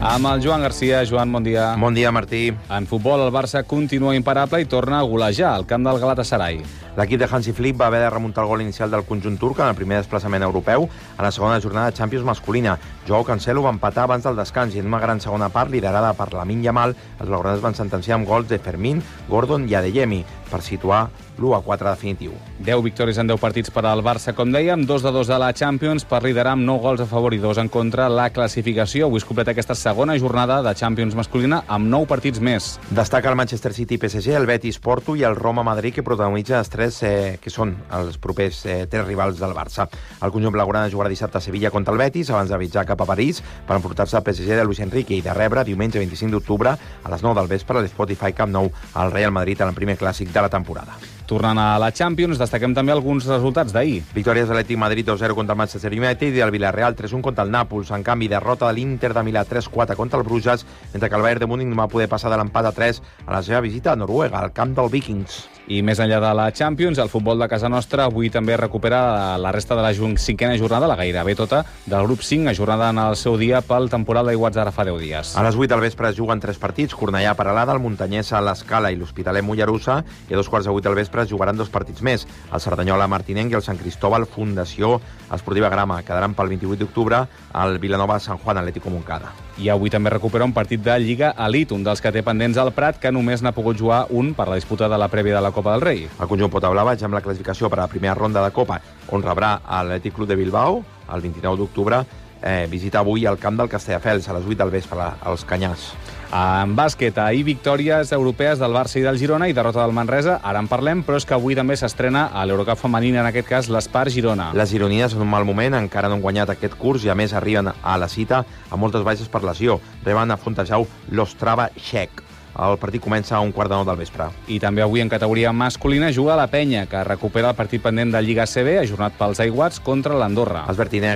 Amb el Joan Garcia. Joan, bon dia. Bon dia, Martí. En futbol, el Barça continua imparable i torna a golejar al camp del Galatasaray. L'equip de Hansi Flick va haver de remuntar el gol inicial del conjunt turc en el primer desplaçament europeu a la segona jornada de Champions masculina. Joao Cancelo va empatar abans del descans i en una gran segona part, liderada per Lamine Yamal, els blaugranes van sentenciar amb gols de Fermín, Gordon i Adeyemi per situar l'1-4 definitiu. 10 victòries en 10 partits per al Barça, com dèiem, 2-2 a la Champions per liderar amb 9 gols a favor i 2 en contra la classificació. Avui es completa aquesta segona jornada de Champions masculina amb 9 partits més. Destaca el Manchester City PSG, el Betis Porto i el Roma-Madrid, que protagonitzen els tres que són els propers tres rivals del Barça. El conjunt blaugrana jugarà dissabte a Sevilla contra el Betis abans de viatjar cap a París per enfrontar-se al PSG de Luis Enrique i de rebre diumenge 25 d'octubre a les 9 del vespre a l'Spotify Camp Nou al Real Madrid en el primer clàssic de la temporada. Tornant a la Champions, destaquem també alguns resultats d'ahir. Victòries de l'Atlètic Madrid 2-0 contra el Manchester United i del Villarreal 3-1 contra el Nàpols. En canvi, derrota de l'Inter de Milà 3-4 contra el Bruges, mentre que el Bayern de Múnich no va poder passar de l'empat a 3 a la seva visita a Noruega, al camp del Vikings. I més enllà de la Champions, el futbol de casa nostra avui també recupera la resta de la cinquena jornada, la gairebé tota, del grup 5, ajornada en el seu dia pel temporal d'Aiguats d'ara fa 10 dies. A les 8 del vespre es juguen 3 partits, Cornellà, Peralada, el Montanyesa, l'Escala i l'Hospitalet Mollerussa, i a 2:15 del vespre es jugaran 2 partits més, el Cerdanyola Martinenc i el Sant Cristóbal Fundació Esportiva Grama. Quedaran pel 28 d'octubre al Vilanova Sant Juan Atlético Montcada. I avui també recupera un partit de Lliga Elite, un dels que té pendents al Prat, que només n'ha pogut jugar un per la disputa de la prèvia de la Copa del Rei. El conjunt pot hablar vaig amb la classificació per a la primera ronda de Copa, on rebrà l'Atlètic Club de Bilbao el 29 d'octubre. Visita avui el camp del Castelldefels a les 8 del vespre als Canyars. En bàsquet, ahir victòries europees del Barça i del Girona i derrota del Manresa. Ara en parlem, però és que avui també s'estrena a l'Eurocup femenina, en aquest cas l'Espar Girona. Les gironines en un mal moment, encara no han guanyat aquest curs i a més arriben a la cita amb moltes baixes per lesió. Reben a Fontejau l'Ostrava Txec. El partit comença a 1:15 del vespre. I també avui en categoria masculina juga la Penya, que recupera el partit pendent de Lliga CB, ajornat pels Aiguats contra l'Andorra.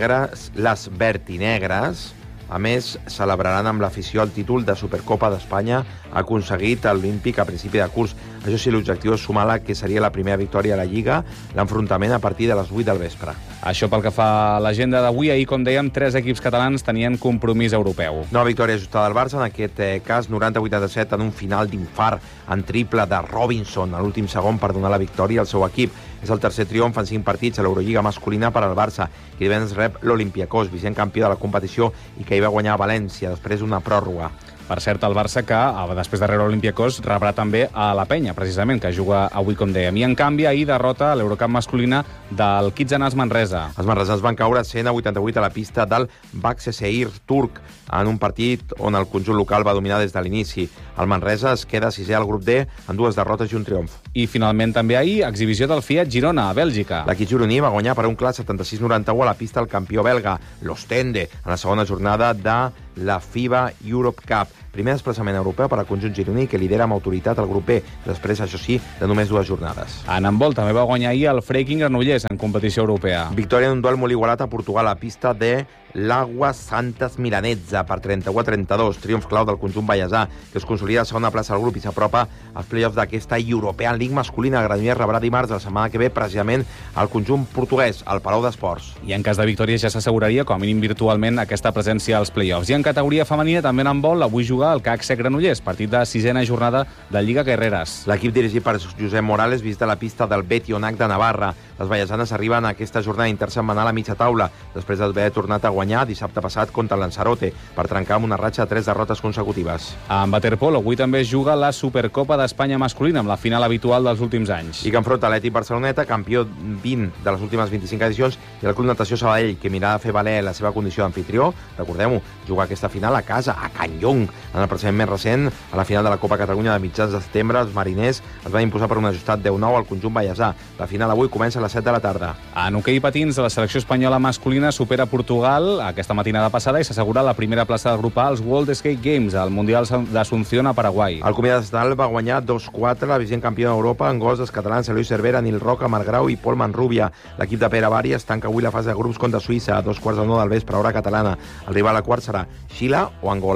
Les vertinegres, a més, celebraran amb l'afició el títol de Supercopa d'Espanya aconseguit a l'Olímpic a principi de curs. Això sí, l'objectiu és sumar la que seria la primera victòria a la Lliga, l'enfrontament a partir de les 8 del vespre. Això pel que fa a l'agenda d'avui. Ahir, com dèiem, 3 equips catalans tenien compromís europeu. Nova victòria ajustada del Barça, en aquest cas 90-87 en un final d'infart en triple de Robinson a l'últim segon per donar la victòria al seu equip. És el tercer triomf en 5 partits a l'Eurolliga masculina per al Barça, que divendres rep l'Olympiacos, vigent campió de la competició i que hi va guanyar a València després d'una pròrroga. Per cert, el Barça, que després de rebre l'Olympiacos, rebrà també a la Penya, precisament, que juga avui, com dèiem. I, en canvi, ahir derrota a l'Eurocup masculina del Kitzanas Manresa. Els manresans van caure 100-88 a la pista del Başakşehir turc, en un partit on el conjunt local va dominar des de l'inici. El Manresa es queda sisè al grup D amb 2 derrotes i un triomf. I, finalment, també ahir, exhibició del Fiat Girona, a Bèlgica. L'equip gironí va guanyar per un clar 76-91 a la pista del campió belga, l'Ostende, en la segona jornada de la FIBA Europe Cup. Primer desplaçament europeu per al conjunt gironí, que lidera amb autoritat el grup B, després, això sí, de només 2 jornades. En handbol també va guanyar ahir el Freiking Granollers en competició europea. Victòria en un duel molt igualat a Portugal a la pista de l'Aguas Santas Milanesa per 31-32. Triomf clau del conjunt ballesà, que es consolida a segona plaça del grup i s'apropa als play-offs d'aquesta European League masculina. Granollers rebrà dimarts de la setmana que ve precisament el conjunt portuguès, al Palau d'Esports. I en cas de victòria ja s'asseguraria, com a mínim virtualment, aquesta presència als play-offs. I en categoria femenina també en handbol, avui juga el CAC Granollers, partit de sisena jornada de Lliga Guerreras. L'equip dirigit per Josep Morales visita la pista del Betionac de Navarra. Les vallesanes arriben a aquesta jornada intersetmanal a mitja taula, després d'haver tornat a guanyar dissabte passat contra el Lanzarote, per trencar amb una ratxa de 3 derrotes consecutives. En waterpolo, avui també es juga la Supercopa d'Espanya masculina, amb la final habitual dels últims anys. I que enfronta l'Atlètic Barceloneta, campió 20 de les últimes 25 edicions, i el Club Natació Sabadell, que mirarà de fer valer la seva condició d'anfitrió. Recordem-ho, jugar aquesta final a casa, a Can Llong. En el precedent més recent, a la final de la Copa Catalunya de mitjans de setembre, els mariners es van imposar per un ajustat 10-9 al conjunt vallesà. La final avui comença a les 7 de la tarda. En hoquei patins, la selecció espanyola masculina supera Portugal aquesta matinada passada i s'assegura la primera plaça del grup A als World Skate Games, al Mundial d'Asunción a Paraguai. El Comitè Estatal va guanyar 2-4 la vigent campió d'Europa en gols dels catalans Eloi Cervera, Nil Roca, Marc Grau i Pol Manrubia. L'equip de Pere Bàries tanca avui la fase de grups contra Suïssa a 2:15 del vespre, hora catalana. El rival a quart serà Xile o Angola.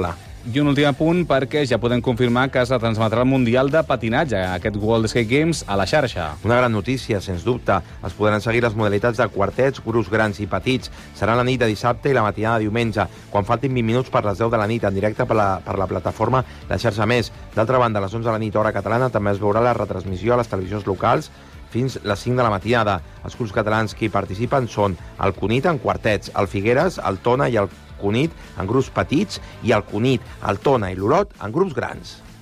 I un últim punt, perquè ja podem confirmar que es retransmetrà el Mundial de Patinatge, aquest World Skate Games, a la xarxa. Una gran notícia, sens dubte. Es podran seguir les modalitats de quartets, grups grans i petits. Serà la nit de dissabte i la matinada de diumenge, quan faltin 20 minuts per les 10 de la nit, en directe per la plataforma La Xarxa Més. D'altra banda, a les 11 de la nit, hora catalana, també es veurà la retransmissió a les televisions locals fins les 5 de la matinada. Els clubs catalans que hi participen són el Cunit en quartets, el Figueres, el Tona i el Cunit en grups petits i el Cunit, el Tona i l'Olot en grups grans.